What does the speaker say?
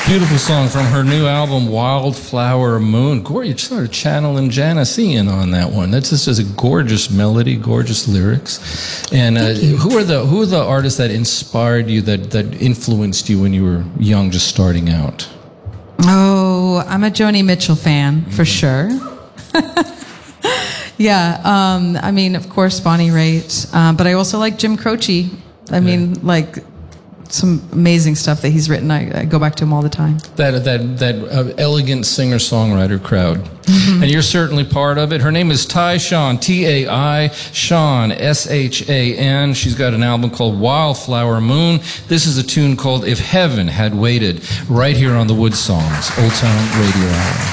Beautiful song from her new album, Wildflower Moon. Gorgeous, you sort of channeling Janician on that one. That's just a gorgeous melody, gorgeous lyrics. And who are the artists that inspired you, that influenced you when you were young, just starting out? Oh, I'm a Joni Mitchell fan, for sure. Yeah, I mean, of course, Bonnie Raitt. But I also like Jim Croce. I mean, like, some amazing stuff that he's written. I go back to him all the time. That elegant singer-songwriter crowd. Mm-hmm. And you're certainly part of it. Her name is Tai Shan, T-A-I, Shan, S-H-A-N. She's got an album called Wildflower Moon. This is a tune called If Heaven Had Waited, right here on the Wood Songs, Old Town Radio Hour.